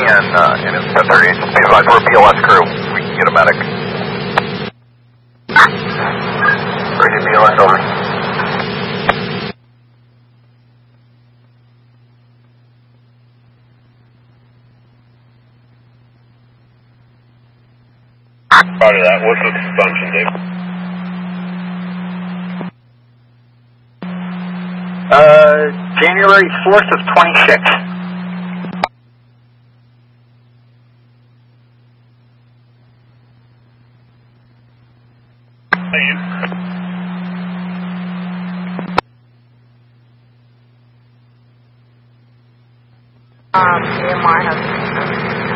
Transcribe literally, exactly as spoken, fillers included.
and, uh, and it's ten thirty. Just be advised, we're a B L S crew. We can get a medic. Ready B L S, over. Roger that. What's the consumption, Dave? Uh, January fourth of twenty-six. Thank you. Um, A M R has